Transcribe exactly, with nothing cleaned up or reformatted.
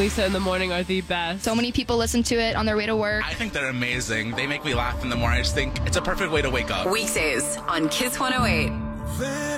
Lisa in the morning are the best. So many people listen to it on their way to work. I think they're amazing. They make me laugh in the morning. I just think it's a perfect way to wake up. Weekdays on Kiss one oh eight.